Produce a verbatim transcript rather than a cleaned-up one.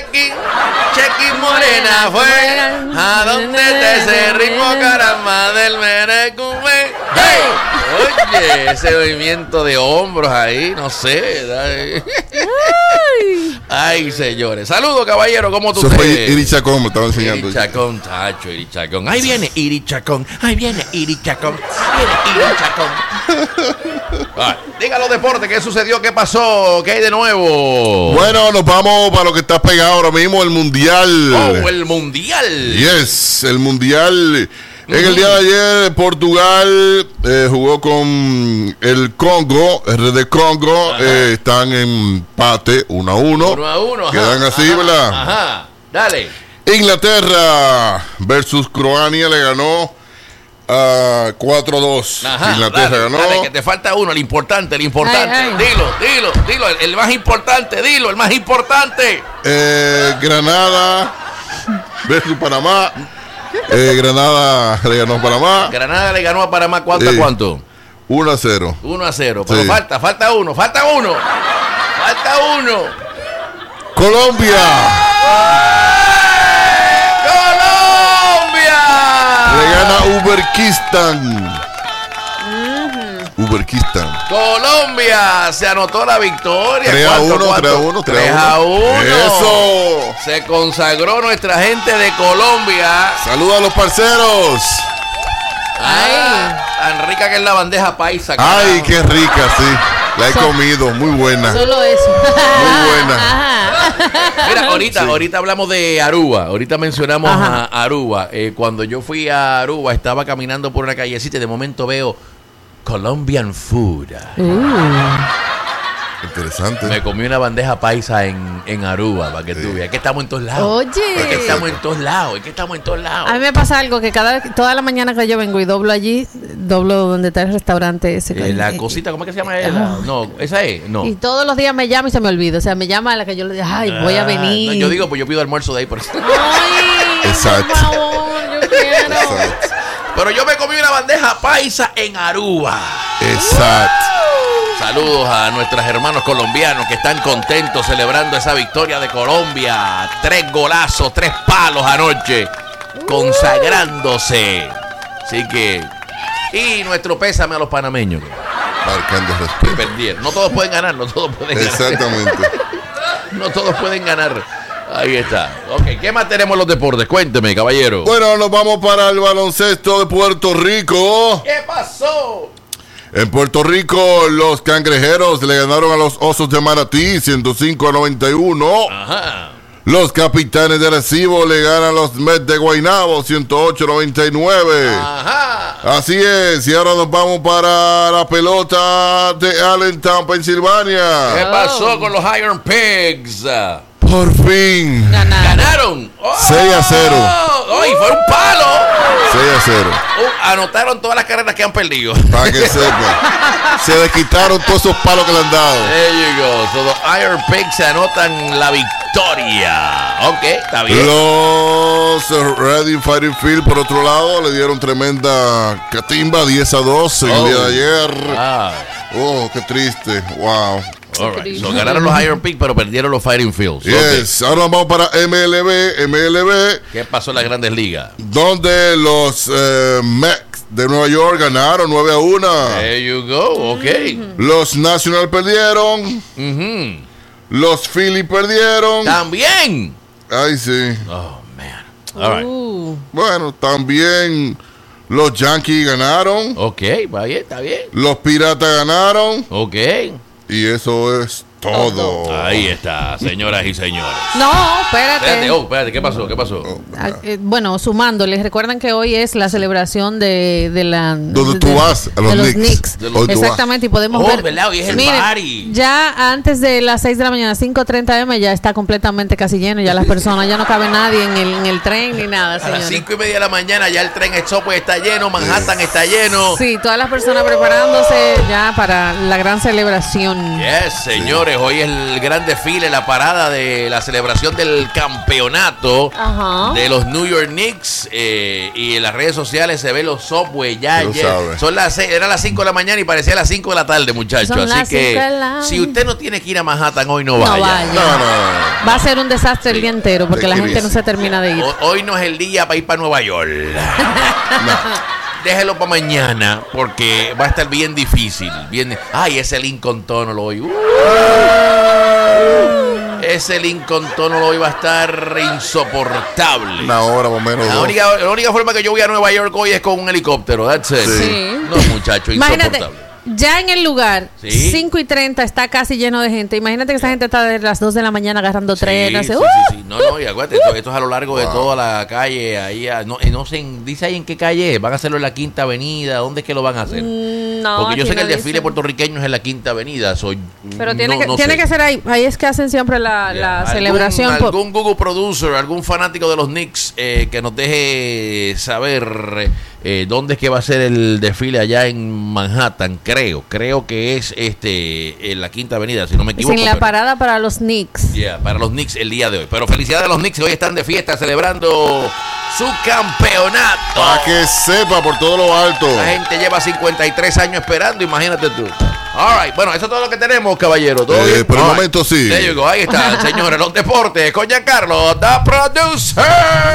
check-in, check-in morena fue. ¿A dónde está ese ritmo caramba del merecumbe? ¡Hey! Oye, ese movimiento de hombros ahí, no sé. Ay, Ay señores. Saludos, caballero, ¿cómo tú estás? Iri Chacón me estaba enseñando. Iri Chacón, tacho, Iri Chacón. Ahí viene Iri Chacón, ahí viene Iri Chacón, viene Iri Chacón. Ah, diga los deportes, ¿qué sucedió? ¿Qué pasó? ¿Qué hay de nuevo? Bueno, nos vamos para lo que está pegado ahora mismo, el Mundial. Oh, el Mundial. Yes, el Mundial. Uh-huh. En el día de ayer, Portugal eh, jugó con el Congo, R D Congo. Eh, están en empate, uno a uno. Uno a uno, ajá. Quedan así, ajá, ¿verdad? Ajá, dale. Inglaterra versus Croacia le ganó Uh, cuatro a dos. Ajá, Inglaterra dale, ganó. Dale, que te falta uno, el importante, el importante. Ay, ay. Dilo, dilo, dilo, el, el más importante, dilo, el más importante. Eh, Granada versus Panamá. Eh, Granada le ganó a Panamá. Granada le ganó a Panamá, ¿cuánto a eh, cuánto? uno a cero. uno a cero, pero sí. falta, falta uno, falta uno. Falta uno. Colombia. Le gana Uzbekistán. Uh-huh. Uzbekistán. Colombia se anotó la victoria. tres a uno, tres a uno, tres a uno. Eso. Se consagró nuestra gente de Colombia. Saludos a los parceros. Ay, ah, tan rica que es la bandeja paisa. Carajo. Ay, qué rica, sí. La he so, comido, muy buena. Solo eso. Muy buena. Mira, ahorita, sí. ahorita hablamos de Aruba. Ahorita mencionamos Ajá. a Aruba. Eh, cuando yo fui a Aruba, estaba caminando por una callecita y de momento veo Colombian food. Uh. Interesante. Me comí una bandeja paisa en, en Aruba, para que sí. tú veas. Es que estamos en todos lados. Oye. Es que estamos en todos lados. Es que estamos en todos lados. A mí me pasa algo que cada toda la mañana que yo vengo y doblo allí, doblo donde está el restaurante ese. Eh, la cosita, ¿cómo es que se llama? Oh. La, no, esa es. No. Y todos los días me llama y se me olvida. O sea, me llama a la que yo le digo, ay, voy a venir. No, yo digo, pues yo pido almuerzo de ahí por eso. Ay, exacto. Por favor, yo quiero. Exacto. Pero yo me comí una bandeja paisa en Aruba. Exacto. Saludos a nuestros hermanos colombianos que están contentos celebrando esa victoria de Colombia. Tres golazos, tres palos anoche, consagrándose. Así que, y nuestro pésame a los panameños. Marcando respeto. Perdieron. No todos pueden ganar, no todos pueden ganar. Exactamente. No todos pueden ganar. Ahí está. Ok, ¿qué más tenemos en los deportes? Cuénteme, caballero. Bueno, nos vamos para el baloncesto de Puerto Rico. ¿Qué pasó? En Puerto Rico, los Cangrejeros le ganaron a los Osos de Manatí ciento cinco a noventa y uno. Ajá. Los Capitanes de Arecibo le ganan a los Mets de Guaynabo ciento ocho a noventa y nueve. Ajá. Así es, y ahora nos vamos para la pelota de Allentown, Pensilvania. ¿Qué pasó con los Iron Pigs? Por fin. Ganaron. Ganaron. Oh, seis a cero. Oh, y fue un palo. seis a cero. Uh, anotaron todas las carreras que han perdido. Para que sepan. Se desquitaron todos esos palos que le han dado. There you go. So los Iron Pigs se anotan la victoria. Ok, está bien. Los Reading Fighting Field, por otro lado, le dieron tremenda catimba, diez a dos en oh. el día de ayer. Ah. Oh, qué triste. Wow. Right. So, ganaron los Iron Pigs, pero perdieron los Fighting Fields. Yes. Okay. Ahora vamos para M L B. M L B. ¿Qué pasó en las Grandes Ligas? Donde los eh, Mets de Nueva York ganaron nueve a uno. There you go. Ok. Mm-hmm. Los Nationals perdieron. Mm-hmm. Los Phillies perdieron. También. Ay, sí. Oh, man. All right. Uh. Bueno, también los Yankees ganaron. Ok, va bien, está bien. Los Piratas ganaron. Ok. Y eso es todo. Ahí está, señoras y señores. No, espérate. Espérate, oh, espérate, ¿qué pasó? ¿Qué pasó? Oh, ah, eh, bueno, sumándoles, recuerdan que hoy es la celebración de, de la... ¿Dónde de, tú vas? A los, de los Knicks. Knicks. De los Exactamente, y podemos oh, ver... ¿verdad? Hoy es el miren, party. Ya antes de las seis de la mañana, cinco treinta eme, ya está completamente casi lleno. Ya las personas, ya no cabe nadie en el, en el tren ni nada, señores. A las cinco y media de la mañana ya el tren Exopo está lleno, Manhattan yes. está lleno. Sí, todas las personas preparándose ya para la gran celebración. Yes, señores. señores, hoy es el gran desfile, la parada de la celebración del campeonato Ajá. de los New York Knicks. Eh, y en las redes sociales se ve los subway ya. Lo ya sabe. son las seis, era las cinco de la mañana y parecía las cinco de la tarde, muchachos. Son Así las que cinco de la- si usted no tiene que ir a Manhattan hoy, no No vaya. vaya. No, no, no. Va a ser un desastre el Sí. día entero porque De la gente no crisis. se termina de ir. Ho- Hoy no es el día para ir para Nueva York. no. Déjelo para mañana porque va a estar bien difícil. Bien, ay, ese Lincoln Tunnel hoy. Uh, ese Lincoln Tunnel hoy va a estar insoportable. Una hora más o menos. La dos. única, la única forma que yo voy a Nueva York hoy es con un helicóptero. That's it. Sí. No, muchacho, Imagínate, insoportable. ya en el lugar, Sí. cinco y treinta está casi lleno de gente. Imagínate que esa gente está de las dos de la mañana agarrando trenes. Sí, ¡Uh! sí, sí, sí. No, no, y acuérdate, esto, esto es a lo largo de toda la calle. Ahí, a- no, eh, no sé, en- dice ahí en qué calle es. Van a hacerlo en la Quinta Avenida. ¿Dónde es que lo van a hacer? Mm, no, Porque yo aquí sé que el no desfile dice. puertorriqueño es en la Quinta Avenida. Soy, Pero tiene, no- que, no tiene sé. que ser ahí. Ahí es que hacen siempre la, Ya, la algún- celebración. por- Algún Google producer, algún fanático de los Knicks eh, que nos deje saber eh, dónde es que va a ser el desfile allá en Manhattan. Creo, creo que es este en la Quinta Avenida, si no me equivoco. sin la pero- parada para los Knicks. Yeah, para los Knicks el día de hoy. Pero felicidades a los Knicks, hoy están de fiesta celebrando su campeonato. Para que sepa por todo lo alto. La gente lleva cincuenta y tres años esperando, imagínate tú. All right, bueno, eso es todo lo que tenemos, caballero. ¿Todo Eh, bien? por el All right. momento sí. There you go, ahí está, señores, los deportes con Giancarlo, the producer.